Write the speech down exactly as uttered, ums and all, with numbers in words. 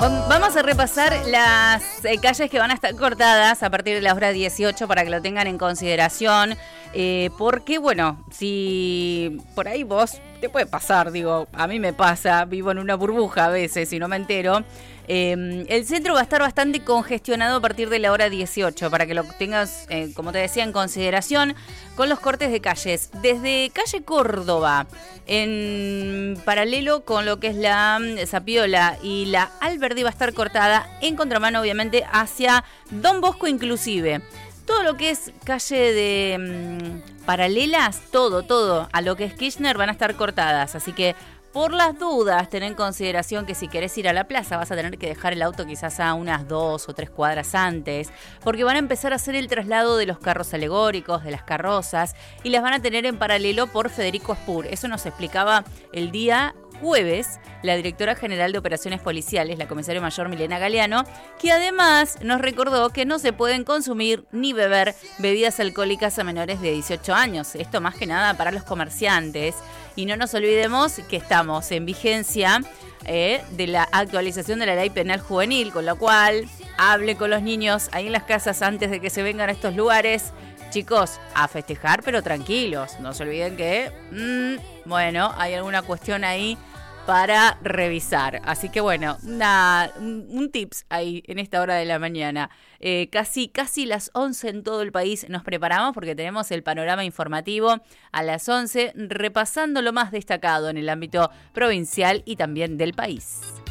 Vamos a repasar las eh, calles que van a estar cortadas a partir de la hora dieciocho para que lo tengan en consideración. Eh, porque, bueno, si por ahí vos te puede pasar, digo, a mí me pasa, vivo en una burbuja a veces y no me entero. Eh, el centro va a estar bastante congestionado a partir de la hora dieciocho, para que lo tengas, eh, como te decía, en consideración, con los cortes de calles. Desde calle Córdoba, en paralelo con lo que es la Zapiola y la Alberdi, va a estar cortada en contramano, obviamente, hacia Don Bosco inclusive. Todo lo que es calle de mmm, paralelas, todo, todo a lo que es Kirchner van a estar cortadas. Así que, por las dudas, ten en consideración que si querés ir a la plaza vas a tener que dejar el auto quizás a unas dos o tres cuadras antes, porque van a empezar a hacer el traslado de los carros alegóricos, de las carrozas, y las van a tener en paralelo por Federico Espur. Eso nos explicaba el día jueves la directora general de Operaciones Policiales, la comisaria mayor Milena Galeano, que además nos recordó que no se pueden consumir ni beber bebidas alcohólicas a menores de dieciocho años. Esto más que nada para los comerciantes. Y no nos olvidemos que estamos en vigencia eh, de la actualización de la Ley Penal Juvenil, con lo cual hable con los niños ahí en las casas antes de que se vengan a estos lugares. Chicos, a festejar, pero tranquilos. No se olviden que, mmm, bueno, hay alguna cuestión ahí para revisar. Así que bueno, una, un, un tips ahí en esta hora de la mañana. Eh, casi, casi las once en todo el país nos preparamos porque tenemos el panorama informativo a las once, repasando lo más destacado en el ámbito provincial y también del país.